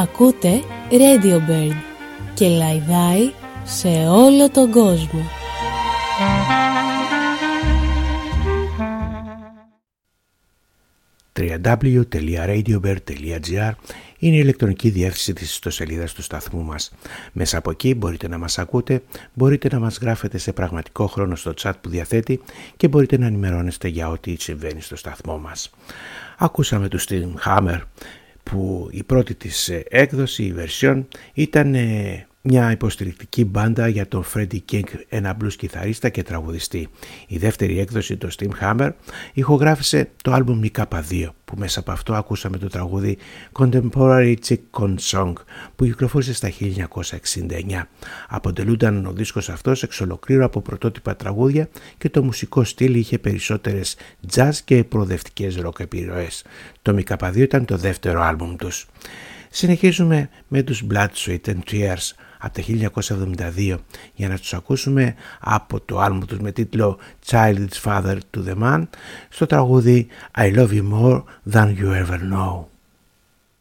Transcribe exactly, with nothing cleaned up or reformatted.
Ακούτε Radio Bird και λαϊδάει σε όλο τον κόσμο. double-u double-u double-u τελεία radio bird τελεία gr είναι η ηλεκτρονική διεύθυνση της ιστοσελίδας του σταθμού μας. Μέσα από εκεί μπορείτε να μας ακούτε, μπορείτε να μας γράφετε σε πραγματικό χρόνο στο chat που διαθέτει και μπορείτε να ενημερώνεστε για ό,τι συμβαίνει στο σταθμό μας. Ακούσαμε τους Steam Hammer, που η πρώτη της έκδοση, η version, ήταν μια υποστηρικτική μπάντα για τον Freddie King, ένα blues κιθαρίστα και τραγουδιστή. Η δεύτερη έκδοση, το Steam Hammer, ηχογράφησε το άλμπουμ Μικάπα δύο, που μέσα από αυτό ακούσαμε το τραγούδι Contemporary Chick Con Song, που κυκλοφόρησε στα χίλια εννιακόσια εξήντα εννιά. Αποτελούνταν ο δίσκος αυτός εξ ολοκλήρου από πρωτότυπα τραγούδια και το μουσικό στυλ είχε περισσότερες jazz και προοδευτικές rock επιρροές. Το Μικάπα δύο ήταν το δεύτερο άλμπουμ τους. Συνεχίζουμε με τους Blood, Sweat and Tears από το χίλια εννιακόσια εβδομήντα δύο για να τους ακούσουμε από το άλμπουμ τους με τίτλο Child's Father to the Man στο τραγούδι I Love You More Than You Ever Know.